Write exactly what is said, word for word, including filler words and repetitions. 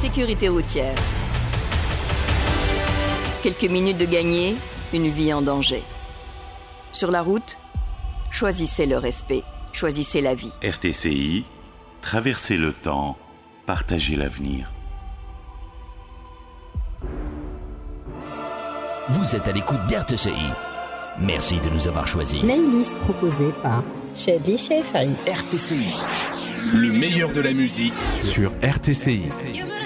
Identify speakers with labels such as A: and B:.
A: sécurité routière. Quelques minutes de gagner, une vie en danger. Sur la route, choisissez le respect, choisissez la vie.
B: R T C I, traversez le temps, partagez l'avenir.
C: Vous êtes à l'écoute d'R T C I. Merci de nous avoir choisis.
D: Playlist proposée par Shadli Shefari.
C: R T C I.
E: Le meilleur de la musique
F: sur R T C I.